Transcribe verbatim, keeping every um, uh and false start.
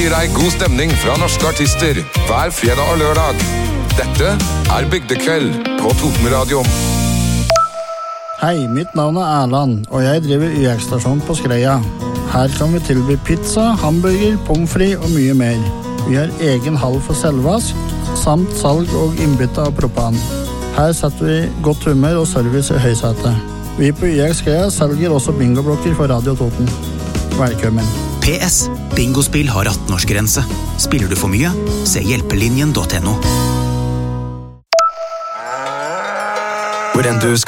gir deg god stemning fra norske artister hver fredag og lørdag. Dette er Bygdekveld på Totenradioen. Hei, mitt navn er Erland, og jeg driver Y X-stasjon på Skreia. Her kan vi tilby pizza, hamburger, pommes frites og mye mer. Vi har egen hall for selvvask, samt salg og innbytte av propan. Her setter vi godt humør og service i høysetet. Vi på Y X Skreia selger også bingoblokker for Radio Toten. Velkommen. P S. Bingospill har atten-årsgrense. Spiller du for mye? Se hjelpelinjen punktum no. Hvor enn du skal